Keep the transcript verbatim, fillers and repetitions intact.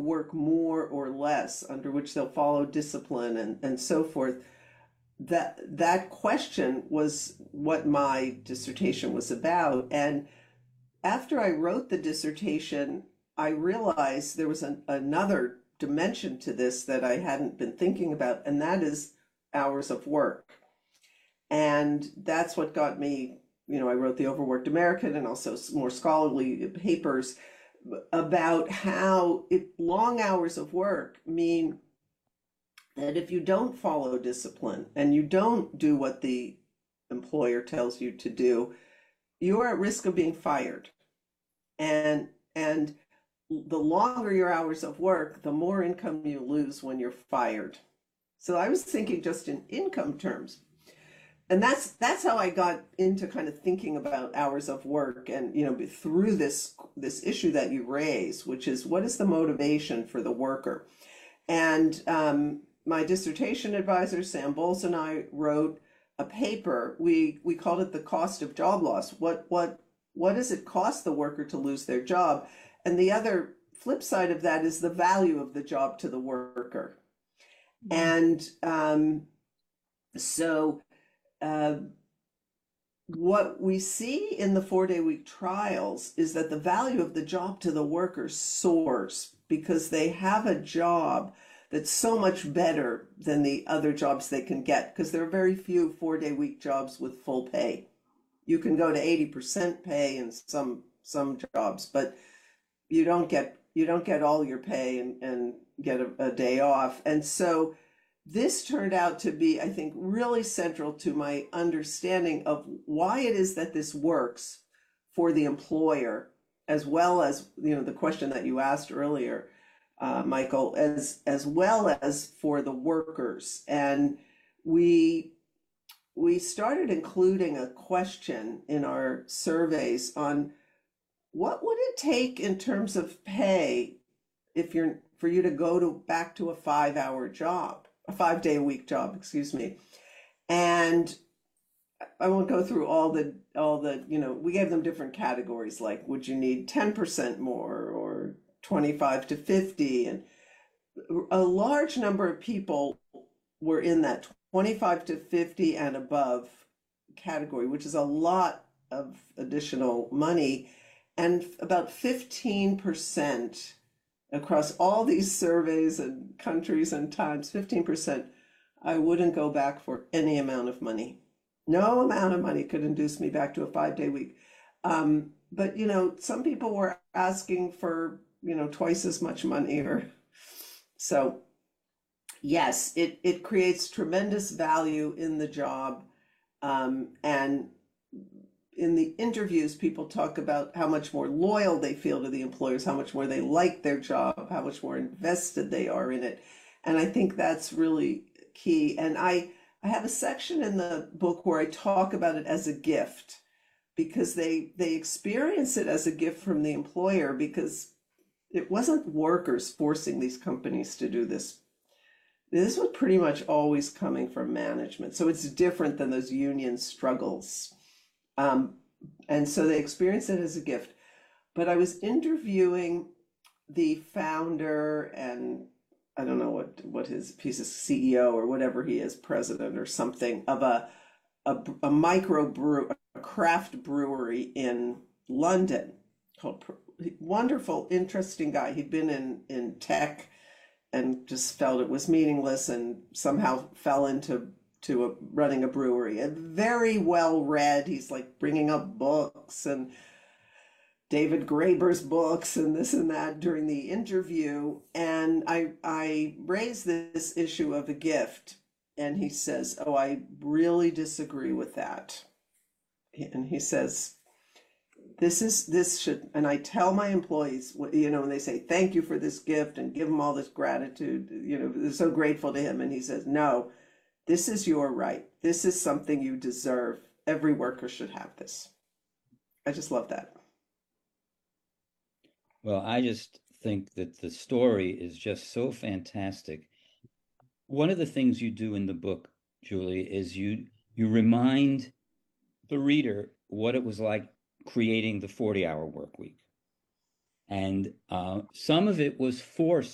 work more or less, under which they'll follow discipline and, and so forth. That that question was what my dissertation was about. And after I wrote the dissertation, I realized there was an, another dimension to this that I hadn't been thinking about, and that is hours of work. And that's what got me, you know, I wrote The Overworked American and also more scholarly papers about how it, long hours of work mean that if you don't follow discipline and you don't do what the employer tells you to do, you are at risk of being fired. And and the longer your hours of work, the more income you lose when you're fired. So I was thinking just in income terms. And that's that's how I got into kind of thinking about hours of work and, you know, through this this issue that you raise, which is what is the motivation for the worker? And um, my dissertation advisor, Sam Bowles, and I wrote a paper. We we called it the cost of job loss. What what what does it cost the worker to lose their job? And the other flip side of that is the value of the job to the worker. And um, so uh, what we see in the four-day week trials is that the value of the job to the worker soars because they have a job that's so much better than the other jobs they can get, because there are very few four-day week jobs with full pay. You can go to eighty percent pay in some some jobs, but you don't get you don't get all your pay and, and get a, a day off. And so this turned out to be, I think, really central to my understanding of why it is that this works for the employer, as well as, you know, the question that you asked earlier, uh, Michael, as as well as for the workers. And we we started including a question in our surveys on what would it take in terms of pay if you're for you to go to back to a five hour job, a five day a week job, excuse me. And I won't go through all the all the, you know, we gave them different categories, like would you need ten percent more or twenty-five to fifty, and a large number of people were in that twenty-five to fifty and above category, which is a lot of additional money. And about fifteen percent across all these surveys and countries and times, fifteen percent, I wouldn't go back for any amount of money. No amount of money could induce me back to a five day week. Um, but, you know, some people were asking for, you know, twice as much money, or so. Yes, it, it creates tremendous value in the job. Um, and in the interviews, people talk about how much more loyal they feel to the employers, how much more they like their job, how much more invested they are in it. And I think that's really key. And I, I have a section in the book where I talk about it as a gift, because they, they experience it as a gift from the employer, because it wasn't workers forcing these companies to do this. This was pretty much always coming from management. So it's different than those union struggles. Um, and so they experienced it as a gift. But I was interviewing the founder, and I don't know what, what his, he's a C E O or whatever he is, president or something, of a, a, a micro brew, a craft brewery in London called, wonderful, interesting guy. He'd been in, in tech and just felt it was meaningless and somehow fell into to a, running a brewery. And very well read. He's like bringing up books and David Graeber's books and this and that during the interview. And I I raised this issue of a gift, and he says, "Oh, I really disagree with that." And he says, this is this should, and I tell my employees, you know, when they say thank you for this gift and give him all this gratitude, you know, they're so grateful to him. And he says, no, this is your right. This is something you deserve. Every worker should have this. I just love that. Well, I just think that the story is just so fantastic. One of the things you do in the book, Julie, is you you remind the reader what it was like creating the forty hour work week. And uh, some of it was forced